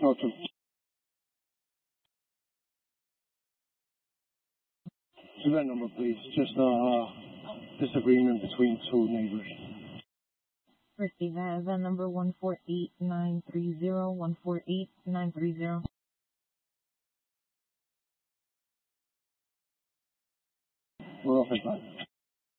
Awesome. Event number, please. Just disagreement between two neighbors. Receive that event number 148930, 148930. We're off at 5.